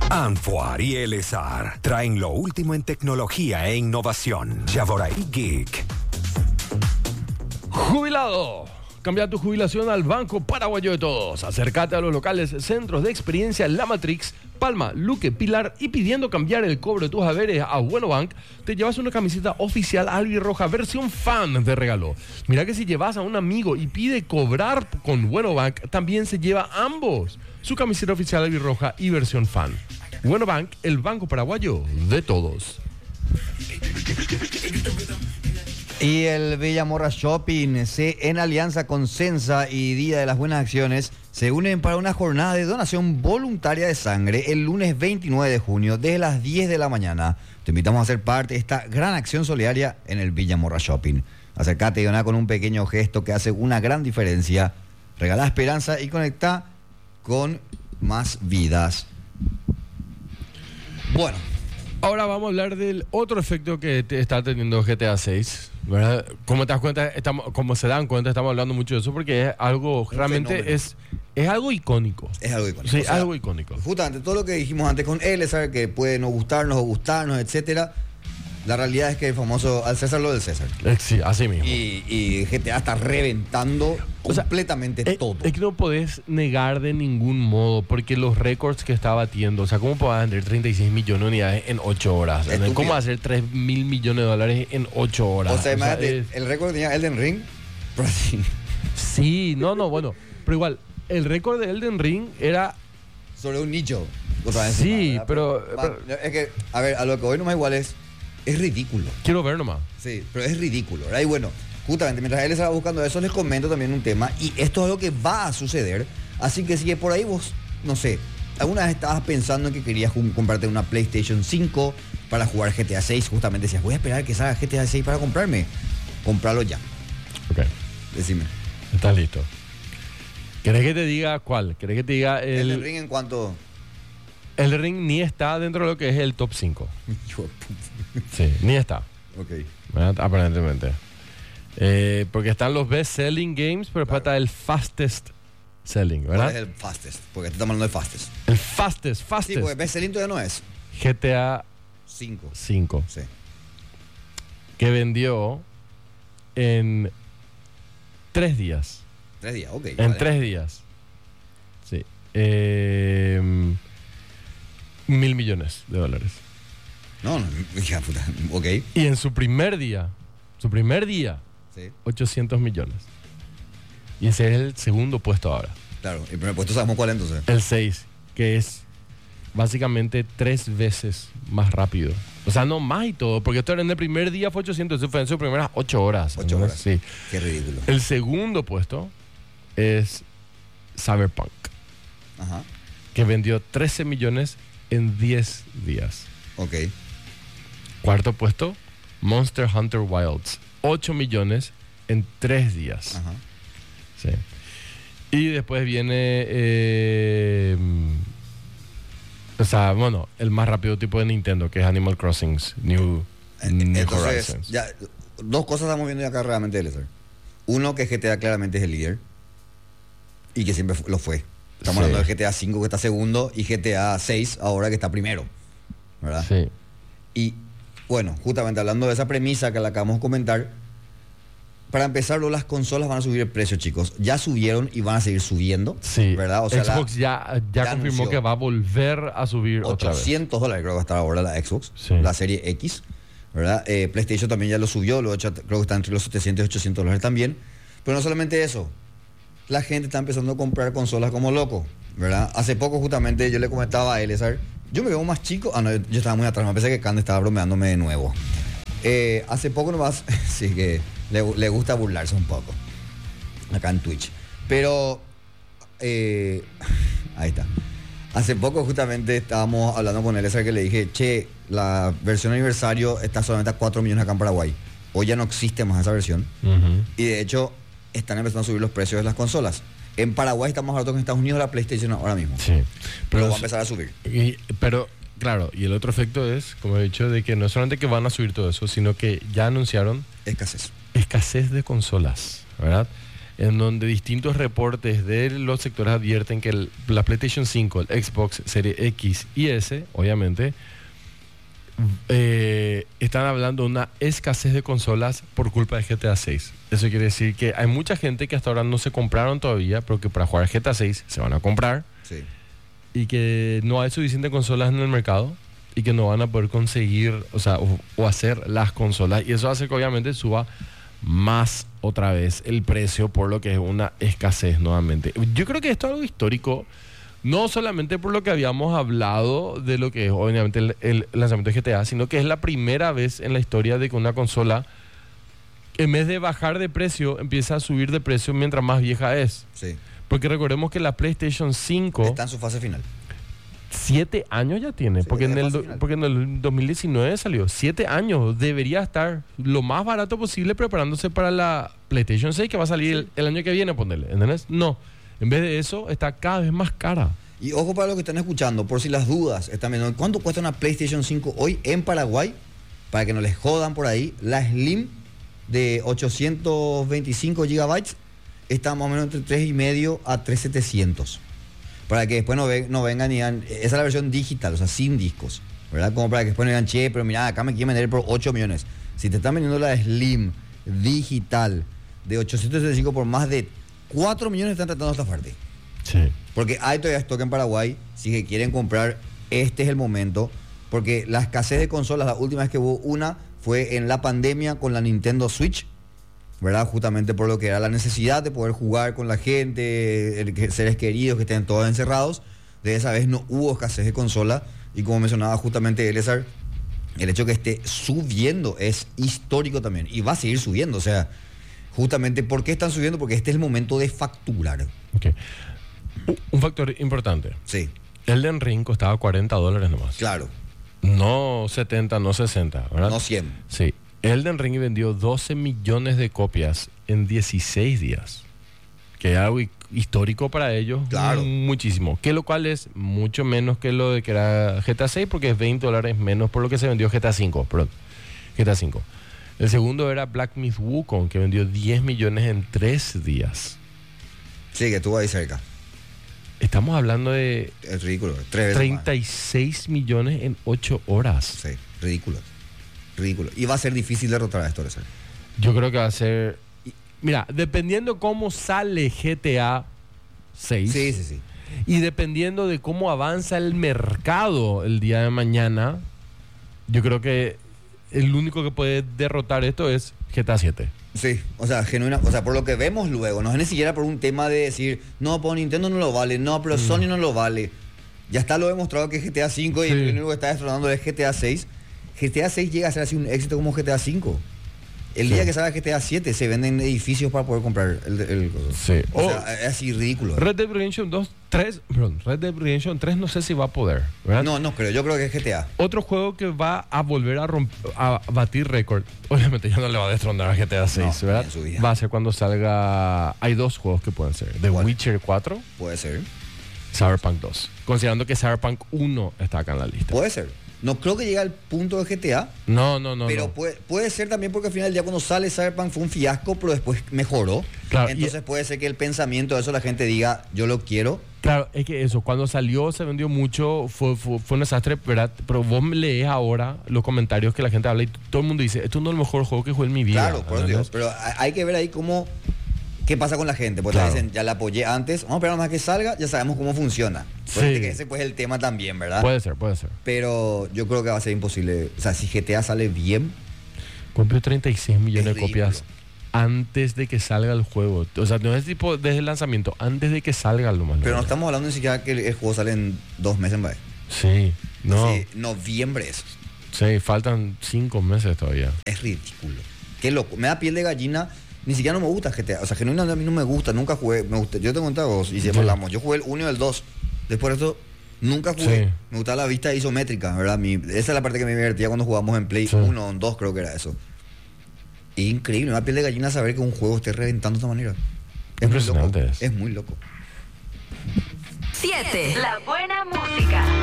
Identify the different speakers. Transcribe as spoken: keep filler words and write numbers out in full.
Speaker 1: Anfuar y Elezar traen lo último en tecnología e innovación. Yaboraí Geek.
Speaker 2: Jubilado. Cambia tu jubilación al Banco Paraguayo de Todos. Acércate a los locales Centros de Experiencia La Matrix, Palma, Luque, Pilar y pidiendo cambiar el cobro de tus haberes a Bueno Bank, te llevas una camiseta oficial albirroja versión fan de regalo. Mira que si llevas a un amigo y pide cobrar con Bueno Bank, también se lleva ambos. Su camiseta oficial albirroja y versión fan. Bueno Bank, el Banco Paraguayo de Todos.
Speaker 3: Y el Villamorra Shopping, se, en alianza con Sensa y Día de las Buenas Acciones, se unen para una jornada de donación voluntaria de sangre el lunes veintinueve de junio desde las diez de la mañana. Te invitamos a ser parte de esta gran acción solidaria en el Villamorra Shopping. Acércate y doná con un pequeño gesto que hace una gran diferencia. Regala esperanza y conecta con más vidas. Bueno.
Speaker 2: Ahora vamos a hablar del otro efecto que te está teniendo G T A seis, ¿verdad? Como te das cuenta, estamos, como se dan cuenta, estamos hablando mucho de eso porque es algo, un realmente fenómeno. es es algo icónico.
Speaker 3: Es algo icónico.
Speaker 2: Sí,
Speaker 3: o sea,
Speaker 2: algo icónico.
Speaker 3: Justamente todo lo que dijimos antes con él, saber que puede no gustarnos o gustarnos, etcétera. La realidad es que el famoso al César lo del César.
Speaker 2: Sí, así mismo.
Speaker 3: Y, y G T A está reventando o completamente
Speaker 2: sea,
Speaker 3: todo.
Speaker 2: Es, es que no podés negar de ningún modo, porque los récords que está batiendo, o sea, ¿cómo podés vender treinta y seis millones de unidades en ocho horas? Estúpido. ¿Cómo hacer tres mil millones de dólares en ocho horas?
Speaker 3: O sea, imagínate,
Speaker 2: o sea, es...
Speaker 3: el récord tenía Elden Ring, pero así.
Speaker 2: Sí, no, no, bueno, pero igual, el récord de Elden Ring era...
Speaker 3: sobre un nicho. Otra vez
Speaker 2: sí,
Speaker 3: encima,
Speaker 2: pero,
Speaker 3: pero,
Speaker 2: pero...
Speaker 3: Es que, a ver, a lo que hoy nomás igual es... Es ridículo.
Speaker 2: Quiero ver nomás.
Speaker 3: Sí, pero es ridículo, ¿verdad? Y bueno, justamente mientras él estaba buscando eso, les comento también un tema. Y esto es algo que va a suceder. Así que si por ahí vos, no sé, alguna vez estabas pensando en que querías comprarte una PlayStation cinco para jugar G T A seis, justamente decías, voy a esperar que salga G T A seis para comprarme. Compralo ya.
Speaker 2: Ok.
Speaker 3: Decime.
Speaker 2: ¿Estás listo? ¿Querés que te diga cuál? ¿Querés que te diga el...
Speaker 3: El Ring en cuanto...
Speaker 2: El Ring ni está dentro de lo que es el top cinco. Sí, ni está.
Speaker 3: Ok.
Speaker 2: ¿Verdad? Aparentemente. Eh, porque están los best selling games, pero
Speaker 3: Claro.
Speaker 2: está el fastest selling, ¿verdad?
Speaker 3: ¿Cuál es el fastest? Porque estamos hablando de fastest.
Speaker 2: El fastest, fastest.
Speaker 3: Sí, porque best selling todavía no es.
Speaker 2: G T A
Speaker 3: cinco.
Speaker 2: cinco.
Speaker 3: Sí.
Speaker 2: Que vendió en tres días.
Speaker 3: Tres días, ok.
Speaker 2: En
Speaker 3: vale.
Speaker 2: tres días. Sí. Eh, mil millones de dólares.
Speaker 3: No, no, hija puta, ok.
Speaker 2: Y en su primer día, su primer día,
Speaker 3: Sí,
Speaker 2: ochocientos millones. Y ese es el segundo puesto ahora.
Speaker 3: claro. El primer puesto sabemos cuál entonces.
Speaker 2: El seis, que es básicamente tres veces más rápido. O sea, no más y todo, porque esto en el primer día fue ochocientos, eso fue en sus primeras ocho horas.
Speaker 3: Ocho
Speaker 2: ¿no?
Speaker 3: horas.
Speaker 2: Sí.
Speaker 3: Qué ridículo.
Speaker 2: El segundo puesto es Cyberpunk,
Speaker 3: Ajá,
Speaker 2: que vendió trece millones en diez días.
Speaker 3: ok.
Speaker 2: Cuarto puesto, Monster Hunter Wilds, ocho millones en tres días.
Speaker 3: Ajá.
Speaker 2: Sí. Y después viene, eh, o sea, bueno, el más rápido tipo de Nintendo, que es Animal Crossing New, New
Speaker 3: Entonces,
Speaker 2: Horizons.
Speaker 3: ya, dos cosas estamos viendo acá realmente de Lester. Uno, que G T A claramente es el líder. Y que siempre fu- lo fue. Estamos
Speaker 2: Sí.
Speaker 3: hablando de G T A cinco que está segundo y G T A seis ahora que está primero. ¿Verdad?
Speaker 2: Sí.
Speaker 3: Y bueno, justamente hablando de esa premisa que la acabamos de comentar, para empezar, las consolas van a subir el precio, chicos. Ya subieron y van a seguir subiendo.
Speaker 2: Sí.
Speaker 3: ¿Verdad? O sea,
Speaker 2: Xbox
Speaker 3: la-
Speaker 2: ya, ya,
Speaker 3: ya
Speaker 2: confirmó
Speaker 3: anunció.
Speaker 2: que va a volver a subir otra vez.
Speaker 3: ochocientos dólares creo que va a estar ahora la Xbox,
Speaker 2: Sí.
Speaker 3: la serie X, ¿verdad? Eh, PlayStation también ya lo subió, lo hecho, creo que está entre los setecientos y ochocientos dólares también. Pero no solamente eso, la gente está empezando a comprar consolas como loco, ¿verdad? Hace poco justamente yo le comentaba a Elezar, yo me veo más chico, ah no, yo, yo estaba muy atrás, me pensé que Cande estaba bromeándome de nuevo. Eh, hace poco nomás, sí que le, le gusta burlarse un poco, acá en Twitch. Pero, eh, ahí está. Hace poco justamente estábamos hablando con él, que le dije, che, la versión aniversario está solamente a cuatro millones acá en Paraguay. Hoy ya no existe más esa versión.
Speaker 2: Ujú.
Speaker 3: Y de hecho, están empezando a subir los precios de las consolas. En Paraguay está más barato que en Estados Unidos la PlayStation ahora mismo.
Speaker 2: Sí.
Speaker 3: Pero va a
Speaker 2: es-
Speaker 3: empezar a subir.
Speaker 2: Y- pero, claro, y el otro efecto es, como he dicho, de que no solamente que van a subir todo eso, sino que ya anunciaron
Speaker 3: Escasez.
Speaker 2: escasez de consolas, ¿verdad? en donde distintos reportes de los sectores advierten que el, la PlayStation cinco, el Xbox Series X y S, obviamente, eh, están hablando de una escasez de consolas por culpa de G T A seis. Eso quiere decir que hay mucha gente que hasta ahora no se compraron todavía, pero que para jugar G T A seis se van a comprar.
Speaker 3: Sí.
Speaker 2: Y que no hay suficientes consolas en el mercado y que no van a poder conseguir, o sea, o, o hacer las consolas. Y eso hace que obviamente suba más otra vez el precio, por lo que es una escasez nuevamente. Yo creo que esto es algo histórico, no solamente por lo que habíamos hablado de lo que es obviamente el, el lanzamiento de G T A, sino que es la primera vez en la historia de que una consola, en vez de bajar de precio, empieza a subir de precio mientras más vieja es.
Speaker 3: Sí.
Speaker 2: Porque recordemos que la PlayStation cinco
Speaker 3: Está en su fase final.
Speaker 2: siete años ya tiene,
Speaker 3: Sí,
Speaker 2: porque,
Speaker 3: es
Speaker 2: en el,
Speaker 3: fase
Speaker 2: do-
Speaker 3: final.
Speaker 2: porque en el dos mil diecinueve salió. Siete años, debería estar lo más barato posible preparándose para la PlayStation seis que va a salir el, el año que viene, ponerle, ¿entendés? No, en vez de eso está cada vez más cara.
Speaker 3: Y ojo para los que están escuchando, por si las dudas están viendo, ¿cuánto cuesta una PlayStation cinco hoy en Paraguay? Para que no les jodan por ahí, la Slim de ochocientos veinticinco gigabytes está más o menos entre tres y medio a tres mil setecientos. Para que después no, ve, no vengan y digan, esa es la versión digital, o sea, sin discos, ¿verdad? Como para que después no digan, che, pero mira, acá me quieren vender por ocho millones. Si te están vendiendo la Slim digital de ochocientos setenta y cinco por más de cuatro millones, están tratando de estafarte.
Speaker 2: Sí.
Speaker 3: Porque hay todavía stock en Paraguay. Si que quieren comprar, este es el momento. Porque la escasez de consolas, la última vez que hubo una fue en la pandemia con la Nintendo Switch, ¿verdad? Justamente por lo que era la necesidad de poder jugar con la gente, el que- seres queridos que estén todos encerrados. De esa vez no hubo escasez de consola. Y como mencionaba justamente Elezar, el hecho que esté subiendo es histórico también. Y va a seguir subiendo. O sea, justamente, ¿por qué están subiendo? Porque este es el momento de facturar.
Speaker 2: Ok. U- Un factor importante.
Speaker 3: Sí,
Speaker 2: Elden Ring costaba cuarenta dólares nomás.
Speaker 3: claro.
Speaker 2: No setenta, no sesenta, ¿verdad?
Speaker 3: No cien.
Speaker 2: Sí. Elden Ring vendió doce millones de copias en dieciséis días. Que es algo hi- histórico para ellos.
Speaker 3: Claro.
Speaker 2: Muchísimo. Que lo cual es mucho menos que lo de que era G T A seis, porque es veinte dólares menos por lo que se vendió G T A cinco. Perdón. G T A cinco. El segundo era Black Myth Wukong, que vendió diez millones en tres días.
Speaker 3: Sí, que estuvo ahí cerca.
Speaker 2: Estamos hablando de
Speaker 3: Es ridículo. Tres veces
Speaker 2: treinta y seis millones en ocho horas.
Speaker 3: más. Sí, ridículo. Ridículo. Y va a ser difícil derrotar a esto, Elezar.
Speaker 2: Yo creo que va a ser... y- Mira, dependiendo cómo sale G T A seis
Speaker 3: Sí, sí, sí.
Speaker 2: y dependiendo de cómo avanza el mercado el día de mañana, yo creo que el único que puede derrotar esto es G T A siete.
Speaker 3: Sí, o sea, genuina, o sea, por lo que vemos luego, no es ni siquiera por un tema de decir, no, pues Nintendo no lo vale, no, pero Sony no lo vale. Ya está lo demostrado que G T A cinco y
Speaker 2: Sí.
Speaker 3: el único que está destronando es G T A seis. G T A seis llega a ser así un éxito como G T A cinco. El
Speaker 2: Sí.
Speaker 3: día que salga G T A siete se venden edificios para poder comprar el... el-
Speaker 2: Sí.
Speaker 3: o
Speaker 2: O
Speaker 3: sea, es así ridículo.
Speaker 2: Red Dead Redemption dos, tres, perdón, Red Dead Redemption tres no sé si va a poder, ¿verdad?
Speaker 3: No, no creo, yo creo que es G T A.
Speaker 2: Otro juego que va a volver a, romp- a batir récord, obviamente ya no le va a destronar a G T A seis,
Speaker 3: No,
Speaker 2: ¿verdad?
Speaker 3: en su vida.
Speaker 2: Va a ser cuando salga... Hay dos juegos que pueden ser. The
Speaker 3: ¿Cuál?
Speaker 2: Witcher cuatro,
Speaker 3: Puede ser.
Speaker 2: Cyberpunk dos. Considerando que Cyberpunk uno está acá en la lista.
Speaker 3: Puede ser. No creo que llegue al punto de G T A.
Speaker 2: No, no, no.
Speaker 3: Pero
Speaker 2: no.
Speaker 3: Puede, puede ser también porque al final del día cuando sale Cyberpunk fue un fiasco, pero después mejoró.
Speaker 2: Claro,
Speaker 3: Entonces
Speaker 2: y-
Speaker 3: puede ser que el pensamiento de eso la gente diga, yo lo quiero.
Speaker 2: Claro, es que eso, cuando salió se vendió mucho, fue, fue, fue un desastre, ¿verdad? Pero vos me lees ahora los comentarios que la gente habla y todo el mundo dice, esto no es el mejor juego que jugué en mi vida.
Speaker 3: Claro, por eso digo.
Speaker 2: ¿entendés?
Speaker 3: Pero hay hay que ver ahí cómo, qué pasa con la gente. Porque
Speaker 2: Claro.
Speaker 3: dicen, ya la apoyé antes, vamos a esperar más que salga, ya sabemos cómo funciona.
Speaker 2: Sí.
Speaker 3: Pues que ese pues es el tema también, ¿verdad?
Speaker 2: Puede ser, puede ser.
Speaker 3: Pero yo creo que va a ser imposible. O sea, si G T A sale bien,
Speaker 2: Compró treinta y seis millones
Speaker 3: Es
Speaker 2: de copias antes de que salga el juego. O sea, no es tipo desde el lanzamiento, antes de que salga lo más.
Speaker 3: pero no estamos hablando ni siquiera que el, el juego sale en dos meses en vez.
Speaker 2: Sí, no.
Speaker 3: Sí, noviembre es.
Speaker 2: Sí, faltan cinco meses todavía.
Speaker 3: Es ridículo. Qué loco. Me da piel de gallina. Ni siquiera no me gusta G T A. O sea, genuinamente a mí no me gusta. Nunca jugué. Me gusta. Yo te contaba vos y siempre
Speaker 2: Sí.
Speaker 3: hablamos. Yo jugué el uno y el dos. Después de eso, nunca jugué.
Speaker 2: Sí.
Speaker 3: Me gustaba la vista isométrica, ¿verdad? Mi- esa es la parte que me divertía cuando jugábamos en Play
Speaker 2: Sí.
Speaker 3: uno o en dos, creo que era eso. Increíble. Me da piel de gallina saber que un juego esté reventando de esta manera. Es muy loco.
Speaker 2: Impresionante es.
Speaker 3: Es muy loco.
Speaker 4: siete. La buena música.